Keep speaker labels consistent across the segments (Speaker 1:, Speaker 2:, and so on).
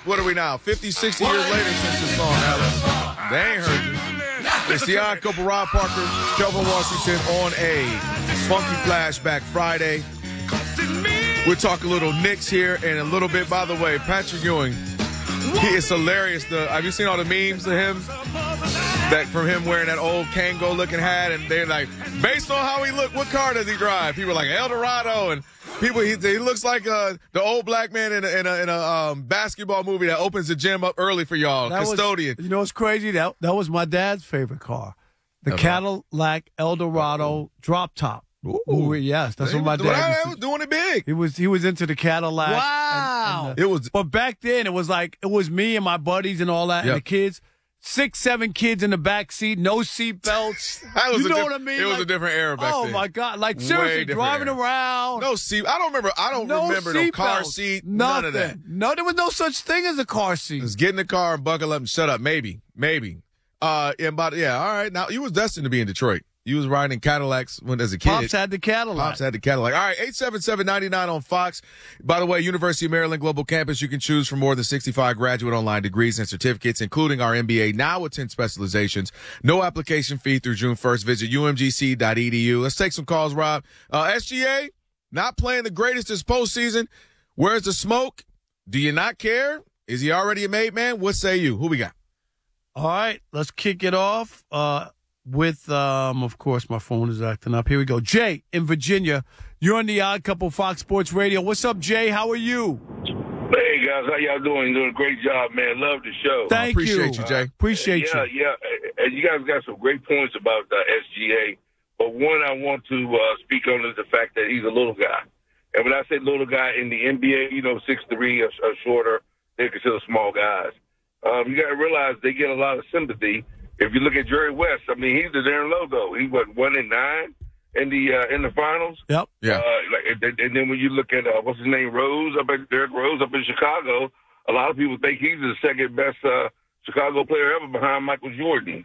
Speaker 1: what are we now? 50, 60 years later since this song, Alex. They ain't heard it. It's the Odd Couple, Rob Parker, Kelvin Washington on a Funky Flashback Friday. We'll talk a little Knicks here in a little bit. By the way, Patrick Ewing, he is hilarious. Have you seen all the memes of him? That from him wearing that old Kango looking hat, and they're like, based on how he look, what car does he drive? People are like Eldorado, and people he looks like the old black man in a basketball movie that opens the gym up early for y'all. Custodian.
Speaker 2: You know what's crazy? That was my dad's favorite car, the Cadillac Eldorado drop top. Ooh, yes, that's what my dad
Speaker 1: was doing it big.
Speaker 2: He was into the Cadillac.
Speaker 3: Wow.
Speaker 2: But back then it was me and my buddies and all that, and the kids. 6, 7 kids in the back seat, no seat belts. You know what I mean?
Speaker 1: It was a different era back then.
Speaker 2: Oh my God! Like seriously, driving around.
Speaker 1: No seat. I don't remember no car seat. None of that.
Speaker 2: No, there was no such thing as a car seat.
Speaker 1: Just get in the car and buckle up and shut up. Maybe. All right. Now you was destined to be in Detroit. You was riding in Cadillacs as a kid.
Speaker 2: Pops had the Cadillac.
Speaker 1: All right, 877-99 on Fox. By the way, University of Maryland Global Campus, you can choose from more than 65 graduate online degrees and certificates, including our MBA, now with 10 specializations. No application fee through June 1st. Visit umgc.edu. Let's take some calls, Rob. SGA, not playing the greatest this postseason. Where's the smoke? Do you not care? Is he already a made man? What say you? Who we got?
Speaker 2: All right, let's kick it off. With, of course, my phone is acting up. Here we go. Jay in Virginia. You're on the Odd Couple Fox Sports Radio. What's up, Jay? How are you?
Speaker 4: Hey, guys. How y'all doing? Doing a great job, man. Love the show.
Speaker 2: Thank you.
Speaker 1: Appreciate you, Jay.
Speaker 2: Appreciate you.
Speaker 4: Yeah. And you guys got some great points about SGA. But one I want to speak on is the fact that he's a little guy. And when I say little guy in the NBA, 6'3", or shorter, they're considered small guys. You got to realize they get a lot of sympathy. If you look at Jerry West, I mean, he's the darn logo. He went 1-9 in the finals.
Speaker 2: Yep.
Speaker 1: Yeah.
Speaker 4: And then when you look at what's his name, Derrick Rose up in Chicago, a lot of people think he's the second best Chicago player ever behind Michael Jordan.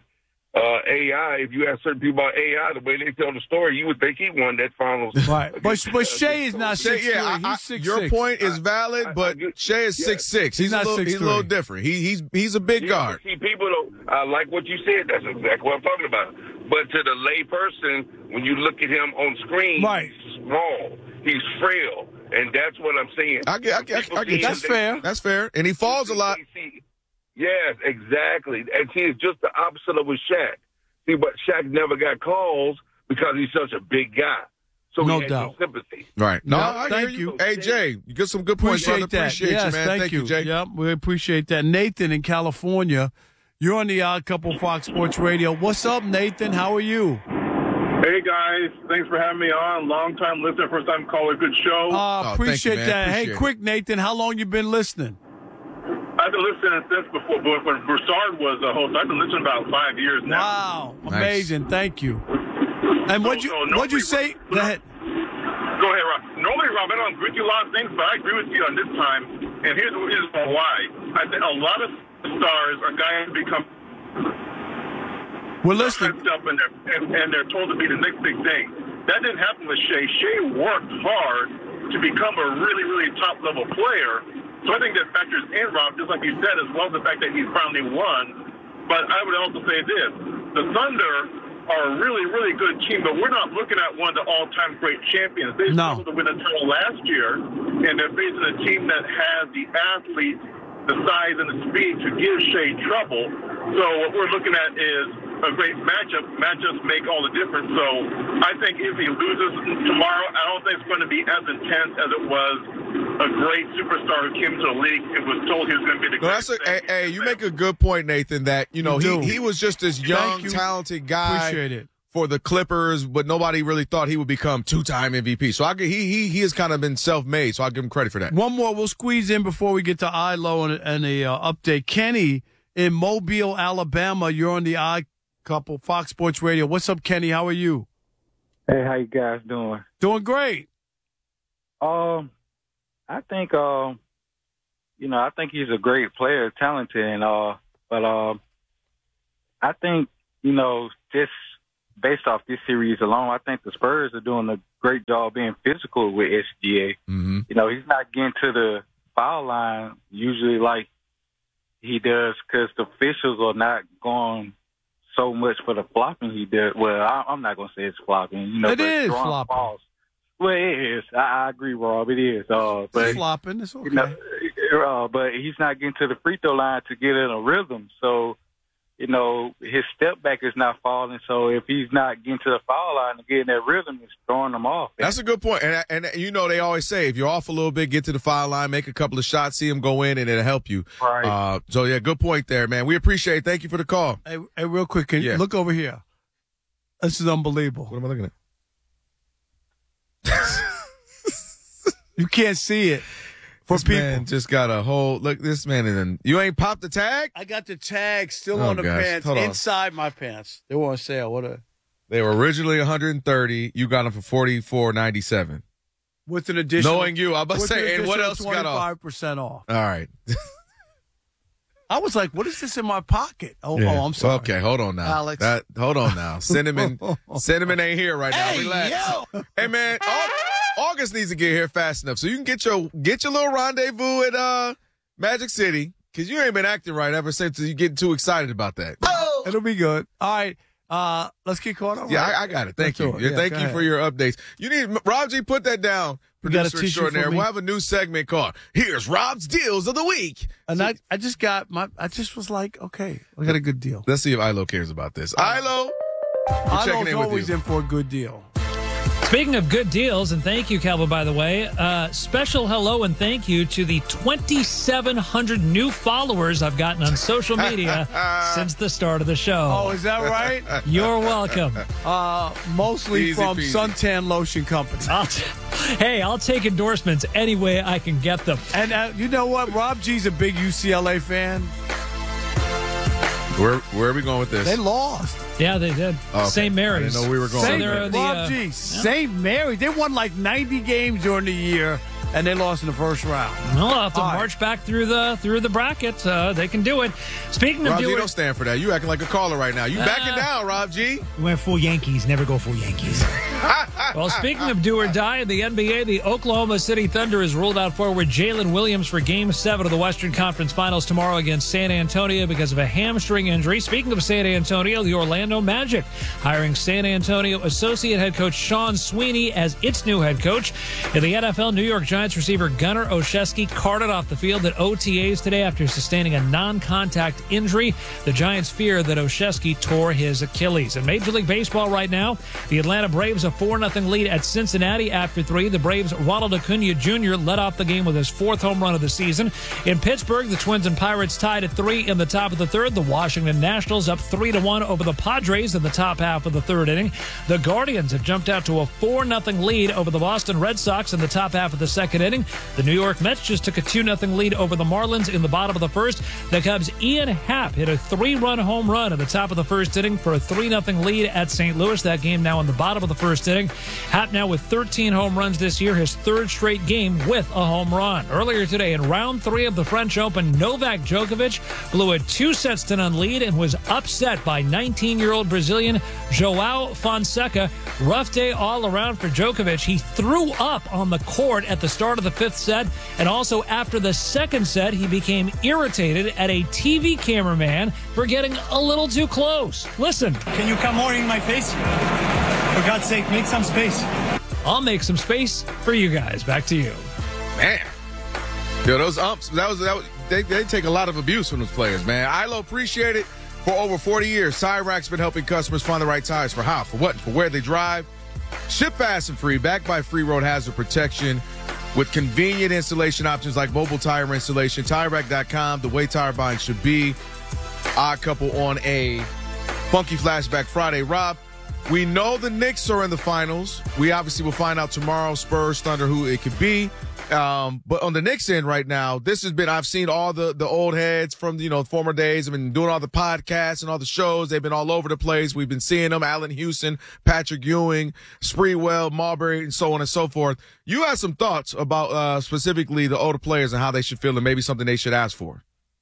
Speaker 4: AI, if you ask certain people about AI, the way they tell the story, you would think he won that finals.
Speaker 2: Right. But Shea is not 6'3". He's 6'6".
Speaker 1: Your point is valid, but Shea is 6'6". He's not 6'3". He's a little different. He's a big guard.
Speaker 4: See, people don't like what you said. That's exactly what I'm talking about. But to the lay person, when you look at him on screen,
Speaker 2: right,
Speaker 4: he's small, he's frail, and that's what I'm saying.
Speaker 1: I get you.
Speaker 2: That's fair.
Speaker 1: That's fair. And he falls a lot.
Speaker 4: Yes, exactly. And see, it's just the opposite of with Shaq. See, but Shaq never got calls because he's such a big guy. So
Speaker 2: no
Speaker 4: he had
Speaker 2: doubt.
Speaker 4: no sympathy.
Speaker 1: Right. No, I
Speaker 2: thank
Speaker 1: hear
Speaker 2: you.
Speaker 1: Hey, Jay, you get some good points, brother. Appreciate you, man.
Speaker 2: Thank you,
Speaker 1: Jay.
Speaker 2: Yep, we appreciate that. Nathan in California, you're on the Odd Couple Fox Sports Radio. What's up, Nathan? How are you?
Speaker 5: Hey, guys. Thanks for having me on. Long-time listener, first-time caller. Good show.
Speaker 2: Appreciate
Speaker 1: thank you,
Speaker 2: that.
Speaker 1: appreciate
Speaker 2: Hey, quick, Nathan, how long you been listening?
Speaker 5: I've been listening since before, but when Broussard was a host, I've been listening about 5 years now.
Speaker 2: Wow.
Speaker 1: Nice.
Speaker 2: Amazing. Thank you. And what'd you say? Go ahead.
Speaker 5: Go ahead, Rob. Normally, Rob, I don't agree with you a lot of things, but I agree with you on this time. And here's why. I think a lot of stars are guys who become
Speaker 2: We're listening.
Speaker 5: Up and they're told to be the next big thing. That didn't happen with Shea. Shea worked hard to become a really, really top-level player. So I think that factors in, Rob, just like you said, as well as the fact that he finally won. But I would also say this. The Thunder are a really, really good team, but we're not looking at one of the all-time great champions. They struggled to win a title last year, and they're facing a team that has the athletes, the size, and the speed to give Shea trouble. So what we're looking at is a great matchup. Matchups make all the difference. So I think if he loses tomorrow, I don't think it's going to be as intense as it was a great superstar who came to the league and was told he was going to be the greatest.
Speaker 1: Hey, you make a good point, Nathan, that, he was just this young, talented guy for the Clippers, but nobody really thought he would become two-time MVP. So he has kind of been self-made, so I'll give him credit for that.
Speaker 2: One more we'll squeeze in before we get to ILO and the update. Kenny in Mobile, Alabama, you're on the Odd Couple Fox Sports Radio. What's up, Kenny? How are you?
Speaker 6: Hey, how you guys doing?
Speaker 2: Doing great.
Speaker 6: I think I think he's a great player, talented, and but I think just based off this series alone, I think the Spurs are doing a great job being physical with SGA.
Speaker 1: Mm-hmm.
Speaker 6: He's not getting to the foul line usually like he does because the officials are not going so much for the flopping he does. Well, I'm not going to say it's flopping.
Speaker 2: It is flopping.
Speaker 6: Balls. Well, it is. I agree, Rob. It is. But
Speaker 2: it's flopping. It's okay.
Speaker 6: But he's not getting to the free throw line to get in a rhythm. So, his step back is not falling. So if he's not getting to the foul line and getting that rhythm, it's throwing him off.
Speaker 1: That's a good point. And they always say if you're off a little bit, get to the foul line, make a couple of shots, see him go in, and it'll help you.
Speaker 6: Right.
Speaker 1: So, yeah, good point there, man. We appreciate it. Thank you for the call.
Speaker 2: Hey, real quick, can you look over here? This is unbelievable.
Speaker 1: What am I looking at?
Speaker 2: You can't see it.
Speaker 1: This man just got a whole look. This man you ain't popped the tag.
Speaker 2: I got the tag still on the pants inside my pants. They were on sale.
Speaker 1: They were originally $130. You got them for $44.97.
Speaker 2: With an additional.
Speaker 1: Knowing you, I was about to say, and what else got off?
Speaker 2: 25% off.
Speaker 1: All right.
Speaker 2: I was like, what is this in my pocket? Oh, I'm sorry.
Speaker 1: Okay, hold on now,
Speaker 2: Alex.
Speaker 1: Hold on now. Cinnamon ain't here right now. Relax.
Speaker 2: Yo.
Speaker 1: Hey, man. August needs to get here fast enough so you can get your little rendezvous at Magic City because you ain't been acting right ever since you getting too excited about that.
Speaker 2: Oh. It'll be good. All right, let's get caught up.
Speaker 1: Yeah, I got it. Thank you. Thank you for your updates. You need Rob G. Put that down. Producer extraordinaire. We'll have a new segment called "Here's Rob's Deals of the Week."
Speaker 2: And I just was like, okay, I got a good deal.
Speaker 1: Let's see if Ilo cares about this. Ilo,
Speaker 2: Ilo's always in for a good deal.
Speaker 3: Speaking of good deals, and thank you, Calvin, by the way, special hello and thank you to the 2,700 new followers I've gotten on social media since the start of the show.
Speaker 2: Oh, is that right?
Speaker 3: You're welcome.
Speaker 2: Mostly
Speaker 1: Easy
Speaker 2: from
Speaker 1: peasy.
Speaker 2: Suntan Lotion Company.
Speaker 3: I'll take endorsements any way I can get them.
Speaker 2: And you know what? Rob G's a big UCLA fan.
Speaker 1: Where are we going with this?
Speaker 2: They lost.
Speaker 3: Yeah, they did.
Speaker 1: Oh, okay.
Speaker 3: St. Mary's.
Speaker 1: I didn't know we were going.
Speaker 2: Rob G. St. Mary's. They won like 90 games during the year, and they lost in the first round.
Speaker 3: Well, I'll have to march back through the bracket. They can do it. Speaking of
Speaker 1: Rob G, don't stand for that. You acting like a caller right now. You backing down, Rob G.
Speaker 7: We went full Yankees. Never go full Yankees.
Speaker 3: Well, speaking of do or die in the NBA, the Oklahoma City Thunder has ruled out forward Jalen Williams for Game 7 of the Western Conference Finals tomorrow against San Antonio because of a hamstring injury. Speaking of San Antonio, the Orlando Magic hiring San Antonio associate head coach Sean Sweeney as its new head coach. In the NFL, New York Giants receiver Gunnar Olszewski carted off the field at OTAs today after sustaining a non-contact injury. The Giants fear that Olszewski tore his Achilles. In Major League Baseball right now, the Atlanta Braves a 4-0 lead at Cincinnati after 3. The Braves' Ronald Acuna Jr. led off the game with his 4th home run of the season. In Pittsburgh, the Twins and Pirates tied at 3 in the top of the 3rd. The Washington Nationals up 3-1 over the Padres in the top half of the 3rd inning. The Guardians have jumped out to a 4-0 lead over the Boston Red Sox in the top half of the 2nd inning. The New York Mets just took a 2-0 lead over the Marlins in the bottom of the 1st. The Cubs' Ian Happ hit a 3-run home run in the top of the 1st inning for a 3-0 lead at St. Louis. That game now in the bottom of the 1st inning. Happ now with 13 home runs this year, his 3rd straight game with a home run. Earlier today in round 3 of the French Open, Novak Djokovic blew a 2-0 lead and was upset by 19-year-old Brazilian João Fonseca. Rough day all around for Djokovic. He threw up on the court at the start of the 5th set, and also after the 2nd set, he became irritated at a TV cameraman for getting a little too close. Listen.
Speaker 7: Can you come more in my face? For God's sake, make some space.
Speaker 3: I'll make some space for you guys. Back to you.
Speaker 1: Man. Yo, those umps, they take a lot of abuse from those players, man. Ilo, appreciate it. For over 40 years, Tire Rack's been helping customers find the right tires for how, for what, and for where they drive. Ship fast and free, backed by free road hazard protection with convenient installation options like mobile tire installation. TireRack.com, the way tire buying should be. Odd couple on a Funky Flashback Friday. Rob, we know the Knicks are in the finals. We obviously will find out tomorrow, Spurs, Thunder, who it could be. But on the Knicks end right now, I've seen all the old heads from, former days. I've been doing all the podcasts and all the shows. They've been all over the place. We've been seeing them, Allen Houston, Patrick Ewing, Spreewell, Marbury, and so on and so forth. You have some thoughts about, specifically the older players and how they should feel and maybe something they should ask for.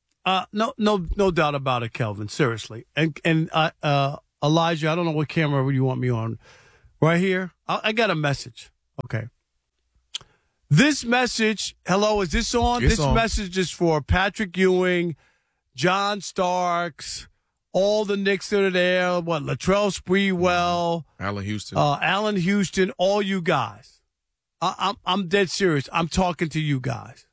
Speaker 2: No doubt about it, Kelvin. Seriously. And Elijah, I don't know what camera you want me on. Right here. I got a message. Okay. This message, hello, is this on?
Speaker 1: It's
Speaker 2: this
Speaker 1: on.
Speaker 2: Message is for Patrick Ewing, John Starks, all the Knicks that are there, Latrell Sprewell,
Speaker 1: Allen Houston,
Speaker 2: all you guys. I'm dead serious. I'm talking to you guys.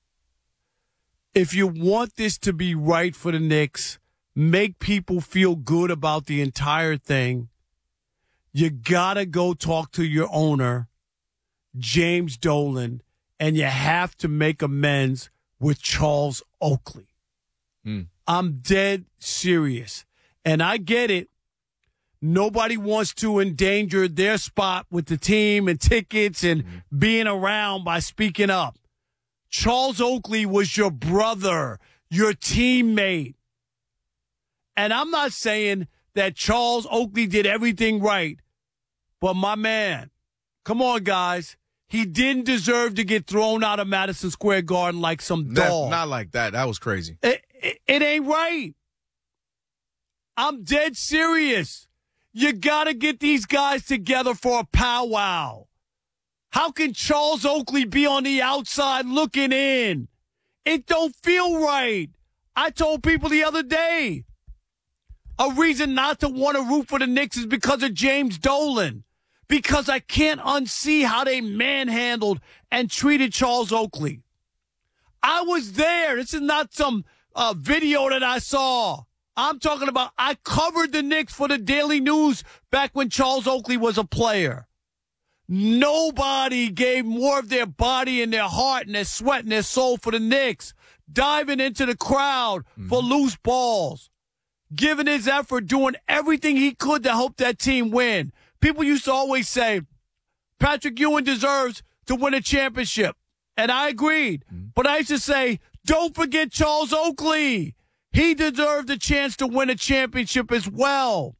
Speaker 2: If you want this to be right for the Knicks, make people feel good about the entire thing, you got to go talk to your owner, James Dolan, and you have to make amends with Charles Oakley. I'm dead serious. And I get it. Nobody wants to endanger their spot with the team and tickets and being around by speaking up. Charles Oakley was your brother, your teammate. And I'm not saying that Charles Oakley did everything right, but my man, come on, guys. He didn't deserve to get thrown out of Madison Square Garden like some dog.
Speaker 1: Not like that. That was crazy.
Speaker 2: It ain't right. I'm dead serious. You got to get these guys together for a powwow. How can Charles Oakley be on the outside looking in? It don't feel right. I told people the other day, a reason not to want to root for the Knicks is because of James Dolan. Because I can't unsee how they manhandled and treated Charles Oakley. I was there. This is not some video that I saw. I'm talking about I covered the Knicks for the Daily News back when Charles Oakley was a player. Nobody gave more of their body and their heart and their sweat and their soul for the Knicks, diving into the crowd for loose balls, giving his effort, doing everything he could to help that team win. People used to always say, Patrick Ewing deserves to win a championship. And I agreed. But I used to say, don't forget Charles Oakley. He deserved a chance to win a championship as well.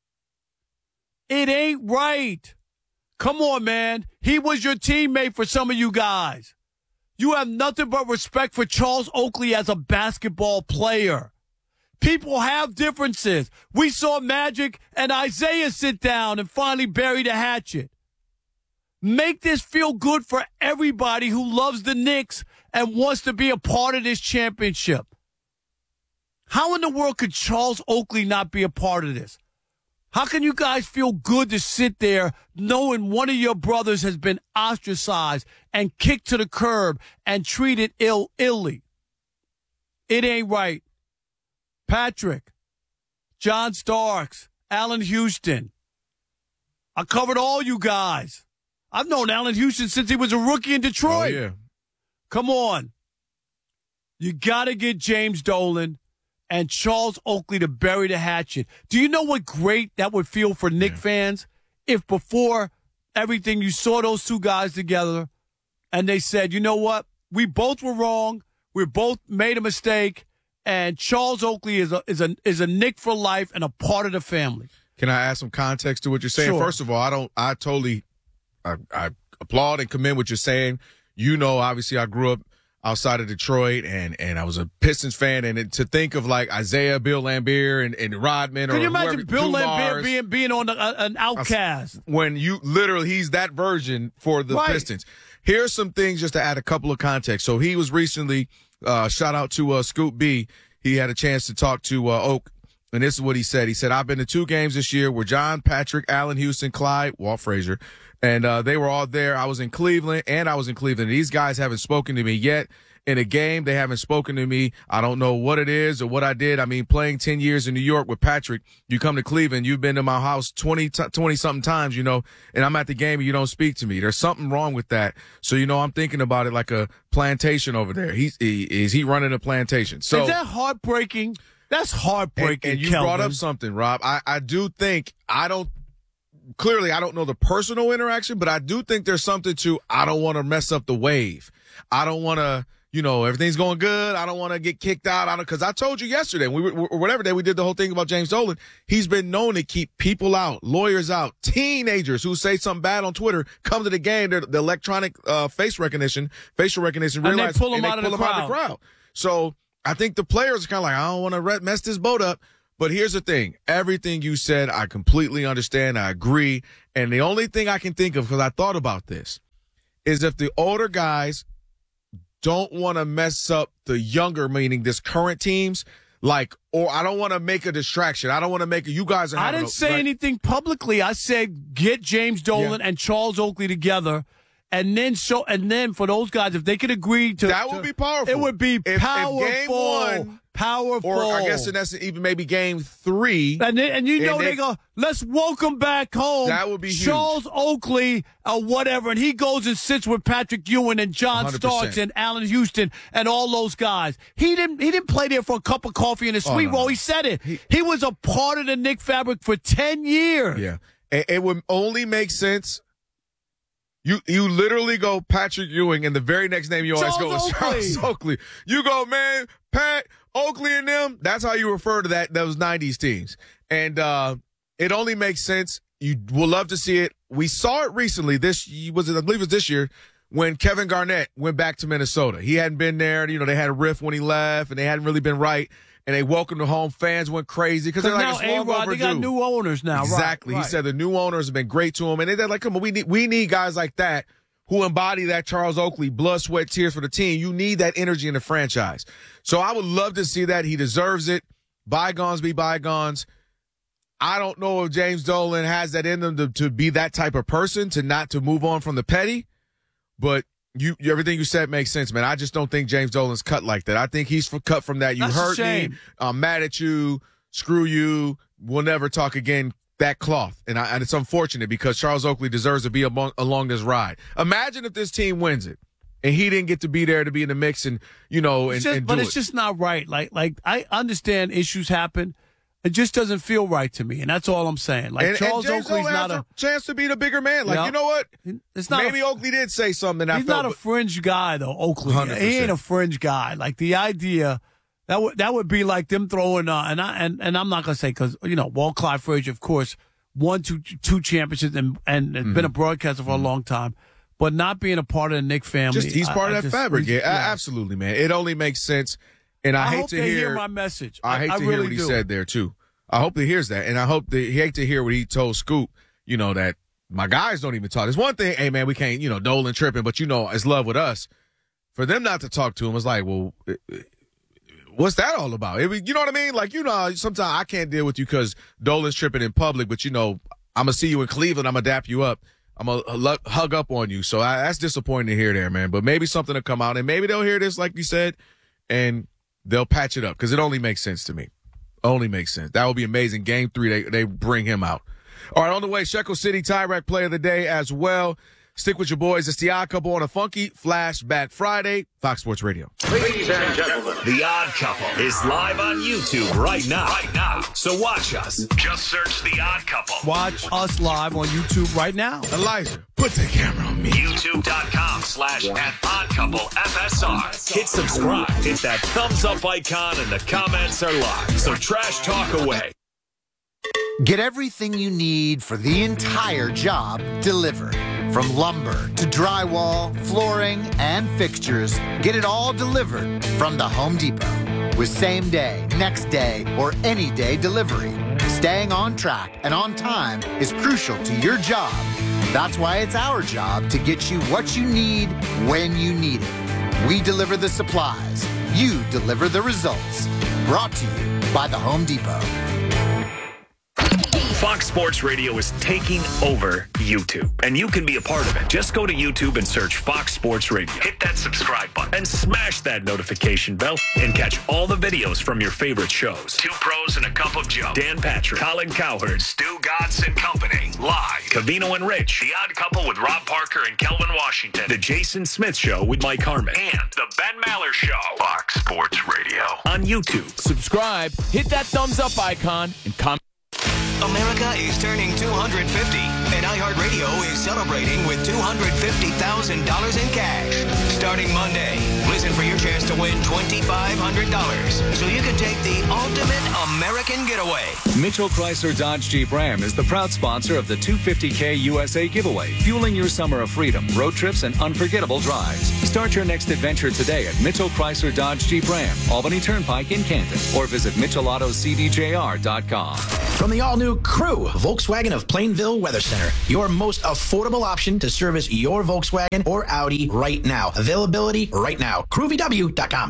Speaker 2: It ain't right. Come on, man. He was your teammate for some of you guys. You have nothing but respect for Charles Oakley as a basketball player. People have differences. We saw Magic and Isaiah sit down and finally bury the hatchet. Make this feel good for everybody who loves the Knicks and wants to be a part of this championship. How in the world could Charles Oakley not be a part of this? How can you guys feel good to sit there knowing one of your brothers has been ostracized and kicked to the curb and treated illy? It ain't right. Patrick, John Starks, Allen Houston. I covered all you guys. I've known Allen Houston since he was a rookie in Detroit.
Speaker 1: Oh, yeah.
Speaker 2: Come on. You got to get James Dolan and Charles Oakley to bury the hatchet. Do you know what great that would feel for Knick fans if before everything you saw those two guys together and they said, you know what? We both were wrong. We both made a mistake. And Charles Oakley is a Knick for life and a part of the family.
Speaker 1: Can I add some context to what you're saying?
Speaker 2: Sure.
Speaker 1: First of all, I applaud and commend what you're saying. You know, obviously I grew up outside of Detroit and I was a Pistons fan. And to think of like Isaiah, Bill Laimbeer and Rodman.
Speaker 2: Can you imagine Bill Laimbeer being on an outcast?
Speaker 1: When he's that version for the Pistons. Here's some things just to add a couple of context. So he was recently, shout out to Scoop B. He had a chance to talk to Oak, and this is what he said. He said, I've been to 2 games this year with John, Patrick, Allen Houston, Clyde, Walt Frazier, and they were all there. I was in Cleveland, These guys haven't spoken to me yet. In a game, they haven't spoken to me. I don't know what it is or what I did. I mean, playing 10 years in New York with Patrick, you come to Cleveland, you've been to my house 20-something times, you know, and I'm at the game and you don't speak to me. There's something wrong with that. So, you know, I'm thinking about it like a plantation over there. Is he running a plantation? So
Speaker 2: is that heartbreaking? That's heartbreaking,
Speaker 1: And you
Speaker 2: Kelvin.
Speaker 1: brought up something, Rob. I do think, clearly I don't know the personal interaction, but I do think there's something to, I don't want to mess up the wave. I don't want to, you know, everything's going good. I don't want to get kicked out. Because I told you yesterday, whatever day we did the whole thing about James Dolan, he's been known to keep people out, lawyers out, teenagers who say something bad on Twitter, come to the game, the electronic facial recognition,
Speaker 2: and they pull them out of the crowd.
Speaker 1: So I think the players are kind of like, I don't want to mess this boat up. But here's the thing. Everything you said, I completely understand. I agree. And the only thing I can think of, because I thought about this, is if the older guys don't want to mess up the younger, meaning this current teams, or I don't want to make a distraction. I don't want to make you guys are
Speaker 2: I
Speaker 1: having
Speaker 2: didn't say anything publicly. I said get James Dolan and Charles Oakley together. And then for those guys, if they could agree to
Speaker 1: that would be powerful.
Speaker 2: It would be powerful.
Speaker 1: If game 1,
Speaker 2: powerful.
Speaker 1: or I guess that's even maybe game 3.
Speaker 2: And they go, let's welcome back home.
Speaker 1: That would be huge.
Speaker 2: Charles Oakley or whatever, and he goes and sits with Patrick Ewing and John
Speaker 1: 100%.
Speaker 2: Starks and Allen Houston and all those guys. He didn't play there for a cup of coffee and a sweet roll. He said it. He was a part of the Knick fabric for 10 years.
Speaker 1: Yeah, it would only make sense. You literally go Patrick Ewing, and the very next name you always go is Charles Oakley. You go, man, Pat Oakley and them. That's how you refer to those 90s teams. And it only makes sense. You will love to see it. We saw it recently. I believe it was this year when Kevin Garnett went back to Minnesota. He hadn't been there. They had a rift when he left, and they hadn't really been right. And they welcomed him home. Fans went crazy because they're like, it's long overdue.
Speaker 2: They got new owners now.
Speaker 1: Exactly.
Speaker 2: Right.
Speaker 1: He said the new owners have been great to him. And they're like, come on, we need guys like that who embody that Charles Oakley, blood, sweat, tears for the team. You need that energy in the franchise. So I would love to see that. He deserves it. Bygones be bygones. I don't know if James Dolan has that in them to be that type of person, to move on from the petty. But everything you said makes sense, man. I just don't think James Dolan's cut like that. I think he's cut from that. You hurt me. I'm mad at you. Screw you. We'll never talk again. That cloth. And it's unfortunate because Charles Oakley deserves to be along this ride. Imagine if this team wins it and he didn't get to be there to be in the mix and
Speaker 2: it's just not right. Like I understand issues happen. It just doesn't feel right to me, and that's all I'm saying. Charles Oakley's not a
Speaker 1: chance to be the bigger man. You know what?
Speaker 2: It's not.
Speaker 1: Maybe Oakley did say something.
Speaker 2: He's not a fringe guy, though. Oakley,
Speaker 1: 100%.
Speaker 2: He ain't a fringe guy. Like the idea that would be like them throwing. And I'm not gonna say because Walt Clyde Frazier, of course, won two championships and has been a broadcaster for a long time, but not being a part of the Knick family.
Speaker 1: He's part of that fabric. Yeah, absolutely, man. It only makes sense. And I hate
Speaker 2: hope
Speaker 1: to
Speaker 2: they
Speaker 1: hear
Speaker 2: my message.
Speaker 1: I hate to hear what he said there too. I hope he hears that, and I hope that he hate to hear what he told Scoop. That my guys don't even talk. It's one thing, hey man, we can't, Dolan tripping, but it's love with us. For them not to talk to him, it's like, well, what's that all about? You know what I mean? Like, sometimes I can't deal with you because Dolan's tripping in public, but I'm gonna see you in Cleveland. I'm gonna dap you up. I'm gonna hug up on you. So that's disappointing to hear there, man. But maybe something will come out, and maybe they'll hear this, like you said, and they'll patch it up because it only makes sense to me. Only makes sense. That would be amazing. Game 3, they bring him out. All right, on the way, Shekel City Tie Rack Play of the Day as well. Stick with your boys. It's the Odd Couple on a funky Flashback Friday, Fox Sports Radio.
Speaker 8: Ladies and gentlemen, the Odd Couple is live on YouTube right now. So watch us. Just search the Odd Couple.
Speaker 2: Watch us live on YouTube right now.
Speaker 1: Elijah, put the camera on me.
Speaker 8: YouTube.com/@OddCoupleFSR. Hit subscribe. Hit that thumbs up icon, and the comments are live. So trash talk away.
Speaker 9: Get everything you need for the entire job delivered. From lumber to drywall, flooring, and fixtures, get it all delivered from the Home Depot. With same day, next day, or any day delivery. Staying on track and on time is crucial to your job. That's why it's our job to get you what you need when you need it. We deliver the supplies. You deliver the results. Brought to you by the Home Depot.
Speaker 8: Fox Sports Radio is taking over YouTube, and you can be a part of it. Just go to YouTube and search Fox Sports Radio. Hit that subscribe button and smash that notification bell and catch all the videos from your favorite shows. Two Pros and a Cup of Joe. Dan Patrick, Colin Cowherd, Stu Godson and Company. Live. Covino and Rich. The Odd Couple with Rob Parker and Kelvin Washington. The Jason Smith Show with Mike Harmon. And the Ben Maller Show. Fox Sports Radio. On YouTube.
Speaker 10: Subscribe, hit that thumbs up icon, and comment.
Speaker 11: America is turning 250, and iHeartRadio is celebrating with $250,000 in cash. Starting Monday, listen for your chance to win $2,500 so you can take the ultimate American getaway.
Speaker 12: Mitchell Chrysler Dodge Jeep Ram is the proud sponsor of the 250K USA giveaway, fueling your summer of freedom, road trips, and unforgettable drives. Start your next adventure today at Mitchell Chrysler Dodge Jeep Ram, Albany Turnpike in Canton, or visit MitchellAutoCDJR.com.
Speaker 13: From the all-new Crew, Volkswagen of Plainville Weather Center, your most affordable option to service your Volkswagen or Audi right now. Availability right now. CrewVW.com.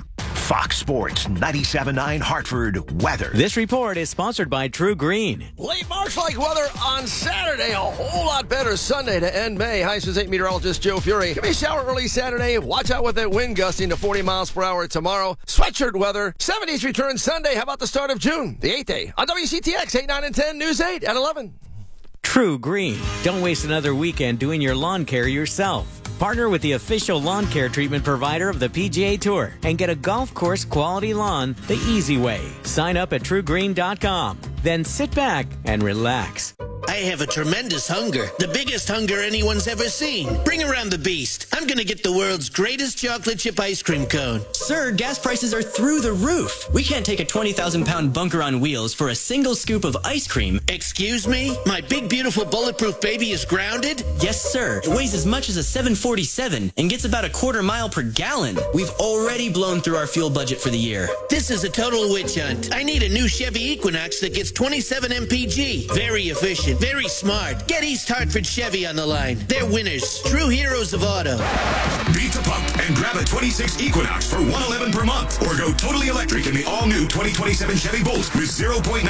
Speaker 14: Fox Sports 97.9 Hartford weather.
Speaker 15: This report is sponsored by True Green.
Speaker 16: Late March-like weather on Saturday. A whole lot better Sunday to end May. Hi, this is 8 meteorologist Joe Fury. Could be a shower early Saturday. Watch out with that wind gusting to 40 miles per hour tomorrow. Sweatshirt weather. 70s return Sunday. How about the start of June? The 8th day on WCTX 8, 9, and 10. News 8 at 11.
Speaker 15: True Green. Don't waste another weekend doing your lawn care yourself. Partner with the official lawn care treatment provider of the PGA Tour and get a golf course quality lawn the easy way. Sign up at TrueGreen.com. Then sit back and relax.
Speaker 17: I have a tremendous hunger. The biggest hunger anyone's ever seen. Bring around the beast. I'm going to get the world's greatest chocolate chip ice cream cone.
Speaker 18: Sir, gas prices are through the roof. We can't take a 20,000-pound bunker on wheels for a single scoop of ice cream.
Speaker 17: Excuse me? My big, beautiful, bulletproof baby is grounded?
Speaker 18: Yes, sir. It weighs as much as a 747 and gets about a quarter mile per gallon. We've already blown through our fuel budget for the year.
Speaker 17: This is a total witch hunt. I need a new Chevy Equinox that gets 27 mpg. Very efficient. Very smart. Get East Hartford Chevy on the line. They're winners. True heroes of auto.
Speaker 19: Beat the pump and grab a 26 Equinox for $111 per month. Or go totally electric in the all-new 2027 Chevy Bolt with 0.9%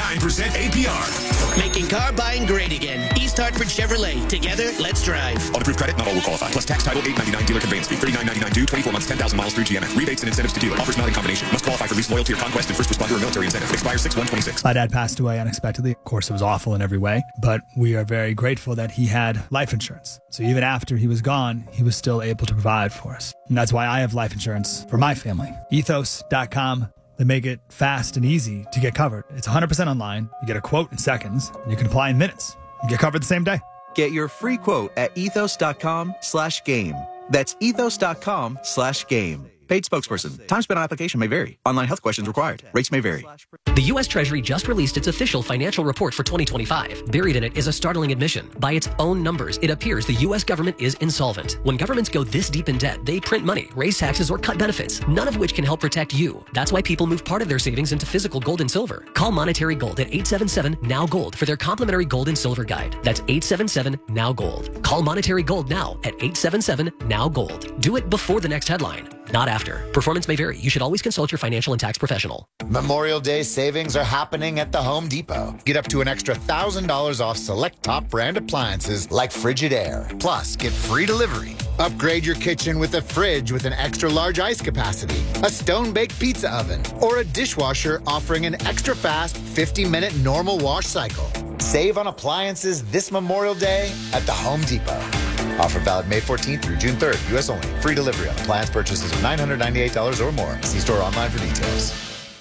Speaker 19: APR.
Speaker 17: Making car buying great again. East Hartford Chevrolet. Together, let's drive.
Speaker 19: On approved credit, not all will qualify. Plus tax, title, $8.99 dealer conveyance fee, $39.99 due, 24 months, 10,000 miles through GMF. Rebates and incentives to dealer. Offers not in combination. Must qualify for lease, loyalty, or conquest and first responder or military incentive. Expires 6/126.
Speaker 20: My dad passed away unexpectedly. Of course, it was awful in every way, but we are very grateful that he had life insurance. So even after he was gone, he was still able to provide for us. And that's why I have life insurance for my family. Ethos.com. They make it fast and easy to get covered. It's 100% online. You get a quote in seconds. And you can apply in minutes. You get covered the same day.
Speaker 21: Get your free quote at ethos.com/game. That's ethos.com/game. Paid spokesperson. Time spent on application may vary. Online health questions required. Rates may vary.
Speaker 22: The U.S. Treasury just released its official financial report for 2025. Buried in it is a startling admission. By its own numbers, it appears the U.S. government is insolvent. When governments go this deep in debt, they print money, raise taxes, or cut benefits, none of which can help protect you. That's why people move part of their savings into physical gold and silver. Call Monetary Gold at 877-NOW-GOLD for their complimentary gold and silver guide. That's 877-NOW-GOLD. Call Monetary Gold now at 877-NOW-GOLD. Do it before the next headline, not after. Performance may vary. You should always consult your financial and tax professional.
Speaker 9: Memorial Day savings are happening at the Home Depot. Get up to an extra $1,000 off select top brand appliances like Frigidaire. Plus, get free delivery. Upgrade your kitchen with a fridge with an extra large ice capacity, a stone-baked pizza oven, or a dishwasher offering an extra fast 50-minute normal wash cycle. Save on appliances this Memorial Day at the Home Depot. Offer valid May 14th through June 3rd. U.S. only. Free delivery on appliance purchases of $998 or more. See store online for details.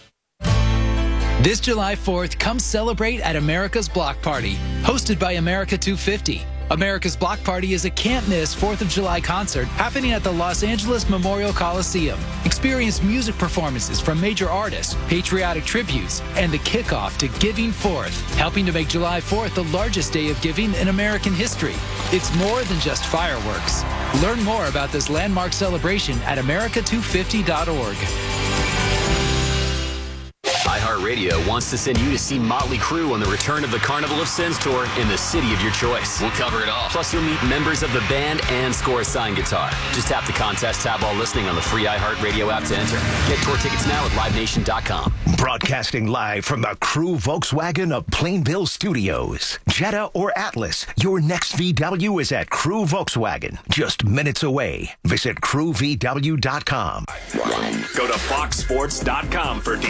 Speaker 23: This July 4th, come celebrate at America's Block Party, hosted by America 250. America's Block Party is a can't-miss 4th of July concert happening at the Los Angeles Memorial Coliseum. Experience music performances from major artists, patriotic tributes, and the kickoff to Giving Forth, helping to make July 4th the largest day of giving in American history. It's more than just fireworks. Learn more about this landmark celebration at america250.org.
Speaker 24: iHeartRadio wants to send you to see Motley Crue on the Return of the Carnival of Sins tour in the city of your choice. We'll cover it all. Plus, you'll meet members of the band and score a signed guitar. Just tap the contest tab while listening on the free iHeartRadio app to enter. Get tour tickets now at LiveNation.com.
Speaker 14: Broadcasting live from the Crew Volkswagen of Plainville Studios. Jetta or Atlas, your next VW is at Crew Volkswagen. Just minutes away. Visit CrewVW.com.
Speaker 8: Go to FoxSports.com for